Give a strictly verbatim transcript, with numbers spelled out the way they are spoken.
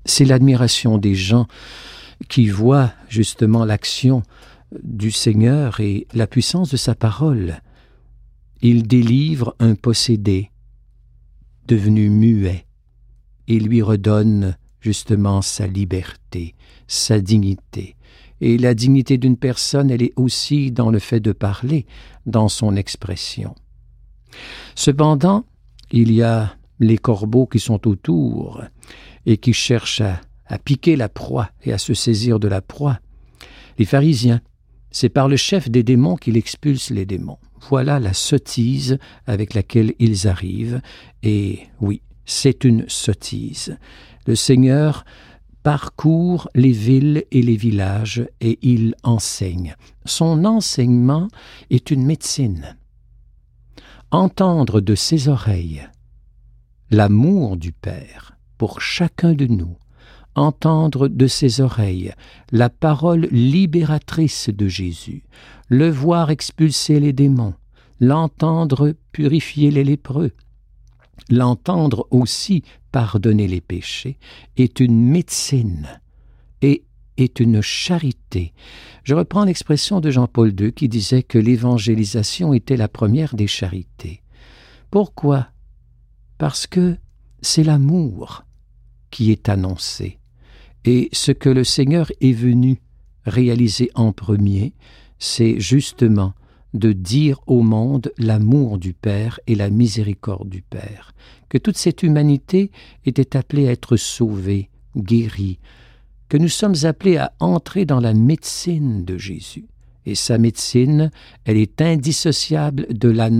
C'est l'admiration des gens qui voient justement l'action du Seigneur et la puissance de sa parole. Il délivre un possédé, devenu muet, et lui redonne justement sa liberté, sa dignité. Et la dignité d'une personne, elle est aussi dans le fait de parler, dans son expression. Cependant, il y a les corbeaux qui sont autour et qui cherchent à, à piquer la proie et à se saisir de la proie. Les pharisiens, c'est par le chef des démons qu'il expulse les démons. Voilà la sottise avec laquelle ils arrivent. Et oui, c'est une sottise. Le Seigneur parcourt les villes et les villages et il enseigne. Son enseignement est une médecine. Entendre de ses oreilles l'amour du Père pour chacun de nous, entendre de ses oreilles la parole libératrice de Jésus, le voir expulser les démons, l'entendre purifier les lépreux, l'entendre aussi pardonner les péchés, est une médecine et est une charité. Je reprends l'expression de Jean-Paul deux qui disait que l'évangélisation était la première des charités. Pourquoi? Parce que c'est l'amour qui est annoncé. Et ce que le Seigneur est venu réaliser en premier, c'est justement de dire au monde l'amour du Père et la miséricorde du Père, que toute cette humanité était appelée à être sauvée, guérie, que nous sommes appelés à entrer dans la médecine de Jésus. Et sa médecine, elle est indissociable de la